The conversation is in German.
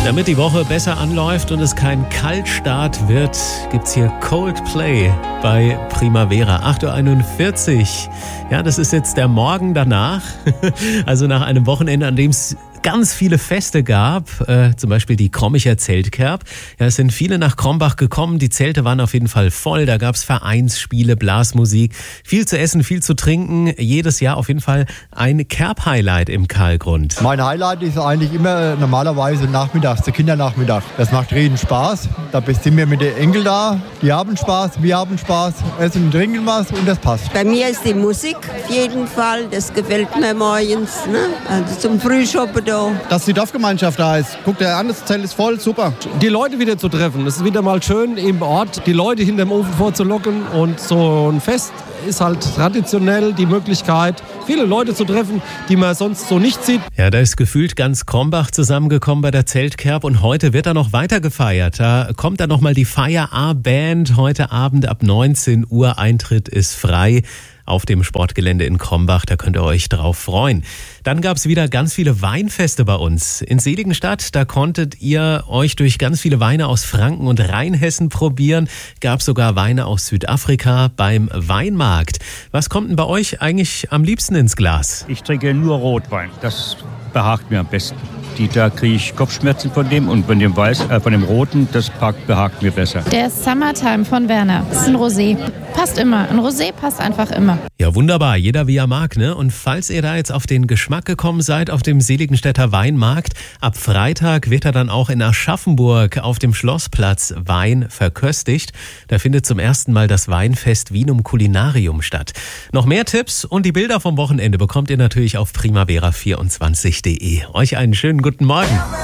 Damit die Woche besser anläuft und es kein Kaltstart wird, gibt's hier Coldplay bei Primavera. 8.41 Uhr. Ja, das ist jetzt der Morgen danach. Also nach einem Wochenende, an dem es ganz viele Feste gab, zum Beispiel die Krommicher Zeltkerb. Ja, es sind viele nach Krombach gekommen, die Zelte waren auf jeden Fall voll, da gab es Vereinsspiele, Blasmusik, viel zu essen, viel zu trinken, jedes Jahr auf jeden Fall ein Kerb-Highlight im Karlgrund. Mein Highlight ist eigentlich immer normalerweise nachmittags, der Kindernachmittag. Das macht riesen Spaß, da sind wir mit den Enkeln da, die haben Spaß, wir haben Spaß, essen und trinken was und das passt. Bei mir ist die Musik auf jeden Fall, das gefällt mir morgens, ne? Also zum Frühschoppen da. Dass die Dorfgemeinschaft da ist. Guckt ihr an, das Zelt ist voll, super. Die Leute wieder zu treffen. Es ist wieder mal schön im Ort, die Leute hinterm Ofen vorzulocken. Und so ein Fest ist halt traditionell die Möglichkeit, viele Leute zu treffen, die man sonst so nicht sieht. Ja, da ist gefühlt ganz Krombach zusammengekommen bei der Zeltkerb und heute wird da noch weiter gefeiert. Da kommt dann nochmal die Fire A-Band heute Abend ab 19 Uhr. Eintritt ist frei auf dem Sportgelände in Krombach, da könnt ihr euch drauf freuen. Dann gab es wieder ganz viele Weinfeste bei uns. In Seligenstadt, da konntet ihr euch durch ganz viele Weine aus Franken und Rheinhessen probieren. Gab sogar Weine aus Südafrika beim Weinmarkt. Was kommt denn bei euch eigentlich am liebsten ins Glas? Ich trinke nur Rotwein, das behagt mir am besten. Da kriege ich Kopfschmerzen von dem und von dem Roten, das behagt mir besser. Der Summertime von Werner. Das ist ein Rosé. Passt immer. Ein Rosé passt einfach immer. Ja, wunderbar. Jeder wie er mag, ne? Und falls ihr da jetzt auf den Geschmack gekommen seid auf dem Seligenstädter Weinmarkt, ab Freitag wird er dann auch in Aschaffenburg auf dem Schlossplatz Wein verköstigt. Da findet zum ersten Mal das Weinfest Vinum Culinarium statt. Noch mehr Tipps und die Bilder vom Wochenende bekommt ihr natürlich auf primavera24.de. Euch einen schönen guten Morgen.